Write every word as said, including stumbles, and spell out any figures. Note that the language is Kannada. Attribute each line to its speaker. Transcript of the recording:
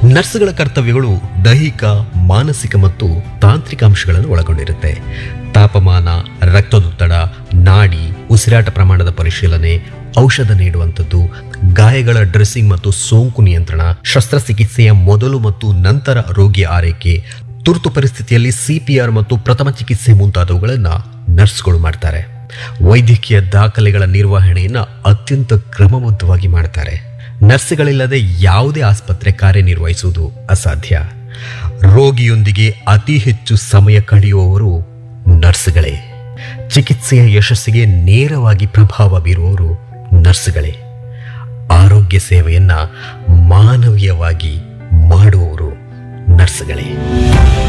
Speaker 1: ನರ್ಸ್ಗಳ ಕರ್ತವ್ಯಗಳು ದೈಹಿಕ, ಮಾನಸಿಕ ಮತ್ತು ತಾಂತ್ರಿಕ ಅಂಶಗಳನ್ನು ಒಳಗೊಂಡಿರುತ್ತೆ. ತಾಪಮಾನ, ರಕ್ತದೊತ್ತಡ, ನಾಡಿ, ಉಸಿರಾಟ ಪ್ರಮಾಣದ ಪರಿಶೀಲನೆ, ಔಷಧ ನೀಡುವಂಥದ್ದು, ಗಾಯಗಳ ಡ್ರೆಸ್ಸಿಂಗ್ ಮತ್ತು ಸೋಂಕು ನಿಯಂತ್ರಣ, ಶಸ್ತ್ರಚಿಕಿತ್ಸೆಯ ಮೊದಲು ಮತ್ತು ನಂತರ ರೋಗಿಯ ಆರೈಕೆ, ತುರ್ತು ಪರಿಸ್ಥಿತಿಯಲ್ಲಿ ಸಿಪಿಆರ್ ಮತ್ತು ಪ್ರಥಮ ಚಿಕಿತ್ಸೆ ಮುಂತಾದವುಗಳನ್ನು ನರ್ಸ್ಗಳು ಮಾಡ್ತಾರೆ. ವೈದ್ಯಕೀಯ ದಾಖಲೆಗಳ ನಿರ್ವಹಣೆಯನ್ನು ಅತ್ಯಂತ ಕ್ರಮಬದ್ಧವಾಗಿ ಮಾಡ್ತಾರೆ. ನರ್ಸ್ಗಳಿಲ್ಲದೆ ಯಾವುದೇ ಆಸ್ಪತ್ರೆ ಕಾರ್ಯನಿರ್ವಹಿಸುವುದು ಅಸಾಧ್ಯ. ರೋಗಿಯೊಂದಿಗೆ ಅತಿ ಹೆಚ್ಚು ಸಮಯ ಕಳೆಯುವವರು ನರ್ಸ್ಗಳೇ. ಚಿಕಿತ್ಸೆಯ ಯಶಸ್ಸಿಗೆ ನೇರವಾಗಿ ಪ್ರಭಾವ ಬೀರುವವರು ನರ್ಸ್ಗಳೇ. ಆರೋಗ್ಯ ಸೇವೆಯನ್ನ ಮಾನವೀಯವಾಗಿ ಮಾಡುವವರು ನರ್ಸ್ಗಳೇ.